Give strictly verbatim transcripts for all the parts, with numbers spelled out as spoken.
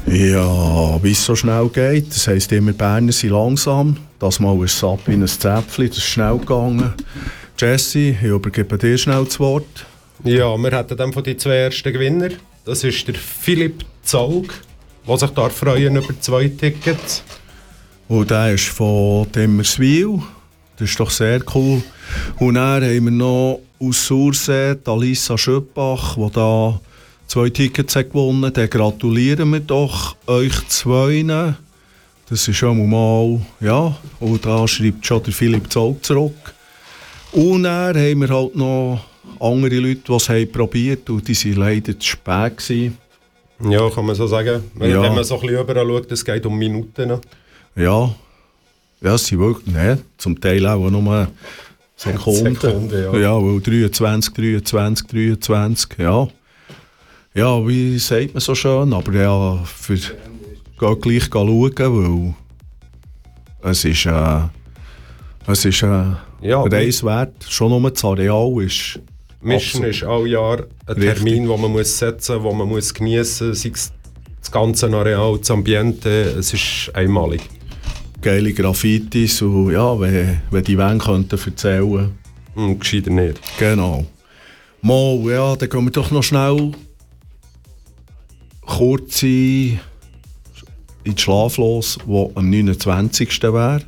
Ja, wie es so schnell geht. Das heisst immer, Berner sind langsam. Das Mal ist es ab wie ein Zäpfchen, das ist schnell gegangen. Jesse, ich übergebe dir schnell das Wort. Ja, wir hatten dann von den zwei ersten Gewinner. Das ist der Philipp Zaug, der sich da freuen über zwei Tickets. Und der ist von Dimmerswil. Das ist doch sehr cool. Und dann haben wir noch aus Sursee Alissa Schöppach, die da zwei Tickets hat gewonnen. Dann gratulieren wir doch euch zwei. Das ist schon mal, ja, und da schreibt schon der Philipp Zaug zurück. Und dann haben wir halt noch andere Leute, die es haben probiert und die waren leider zu spät gewesen. Ja, kann man so sagen. Wenn, ja. wenn man so ein bisschen überall schaut, es geht um Minuten. Ja, ja, es sind wirklich, ne, zum Teil auch nur Sekunden. Sekunden, ja. Ja, weil dreiundzwanzig, dreiundzwanzig, dreiundzwanzig, ja. Ja, wie sagt man so schön, aber ja, für geht gleich schauen, weil es ist, äh, es ist äh, ja, Reis wert. Schon nur das Areal ist... Mission ist all Jahr ein Termin, den man muss setzen muss, den man muss geniessen muss, sei es das ganze Areal, das Ambiente, es ist einmalig. Geile Graffitis und ja, wenn, wenn die Wände könnten erzählen. Hm, gescheiter nicht. Genau. Mal, ja, dann gehen wir doch noch schnell kurz in die Schlaflos, die am neunundzwanzigsten wäre.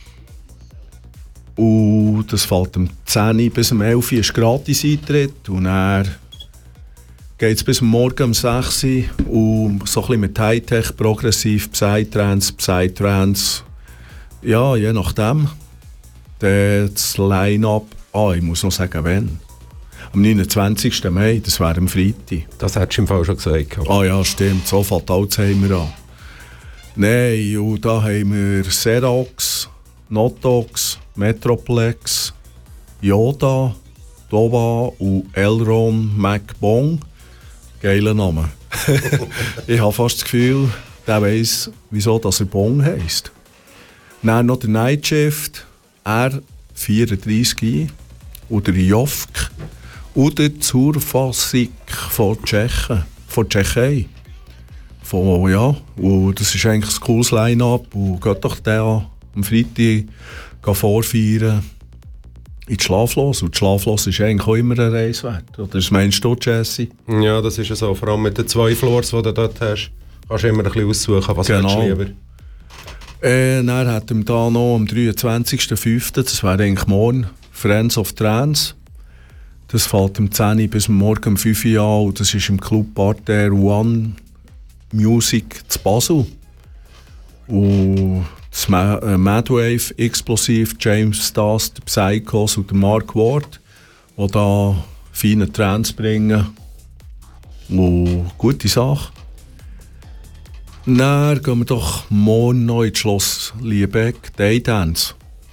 Und das fällt am zehn bis um elf Uhr ist Gratis-Eintritt. Und dann geht es bis morgen um sechs Uhr und so ein bisschen mit Hightech, Progressiv, Psytrance, Psytrance. Ja, je nachdem. Das Line-Up, ah, ich muss noch sagen, wann. Am neunundzwanzigsten Mai, das wäre am Freitag. Das hättest du im Fall schon gesagt. Ah ja, stimmt, so fängt Alzheimer an. Nein, und da haben wir Xerox, Notox, Metroplex, Yoda, Dova und Elron MacBong. Geiler Name. Ich habe fast das Gefühl, der weiss, wieso dass er Bong heisst. Dann noch der Nightshift, R vierunddreißig und der Jovk und der Zurfasik von Tschechen, von Tschechei. Von, ja, und das ist eigentlich ein cooles Line-Up und geht doch der am Freitag vorfeiern in die Schlaflos. Und die Schlaflos ist eigentlich auch immer ein Reis wert. Oder das meinst du, Jesse? Ja, das ist ja so. Vor allem mit den zwei Floors, die du dort hast, kannst du immer ein bisschen aussuchen, was genau. du lieber. Äh, dann hatten wir da noch am dreiundzwanzigsten fünften das wäre eigentlich morgen, Friends of Trance. Das fällt am zehn Uhr bis morgen um fünf Uhr an und das ist im Club Parterre One Music zu Basel. Und das Madwave, Explosive, James Dust, Psychos und Mark Ward, die da feine Trance bringen. Und gute Sache. Dann gehen wir doch morgen noch ins Schloss Liebeck, Daydance.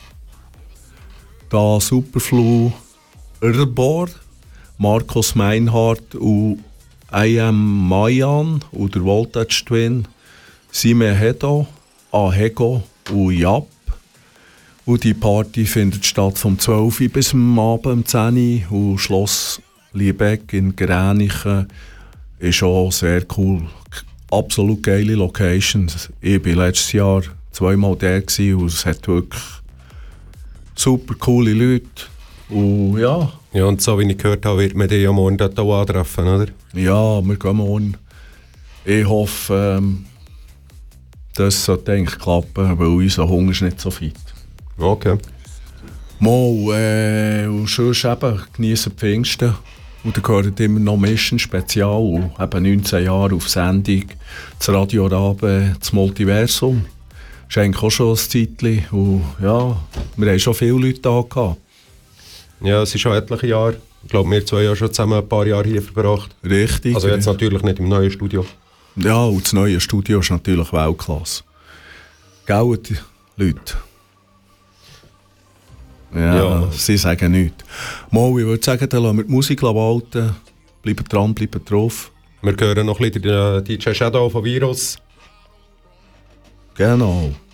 Da Superflu, Erbor, Markus Meinhardt und I Am Mayan und der Voltage Twin, Sime Hedo, Ahego und Jap. Und die Party findet statt vom zwölf Uhr bis am Abend um zehn Uhr und Schloss Liebeck in Gränichen ist auch sehr cool. Absolut geile Location. Ich war letztes Jahr zweimal da und es hat wirklich super coole Leute. Und ja. Ja, und so wie ich gehört habe, wird man dich ja morgen dort auch antreffen, oder? Ja, wir gehen morgen. Ich hoffe, ähm, das sollte eigentlich klappen, weil unser Hunger ist nicht so fit. Okay. Mal, äh, und sonst eben geniessen die Pfingsten. Und da gehört immer noch Mission Spezial, eben neunzehn Jahre auf Sendung, das Radio Rabe, das Multiversum. Das ist eigentlich auch schon ein Zeitchen. Und ja, wir haben schon viele Leute da gehabt. Ja, es ist schon etliche Jahre. Ich glaube, wir zwei haben schon zusammen ein paar Jahre hier verbracht. Richtig. Also jetzt natürlich nicht im neuen Studio. Ja, und das neue Studio ist natürlich Weltklasse. Gell, die Leute? Ja, ja, sie sagen nichts. Mal, ich würde sagen, dann lassen wir die Musik walten. Bleiben dran, bleiben drauf. Wir hören noch ein bisschen den D J Shadow von Virus. Genau.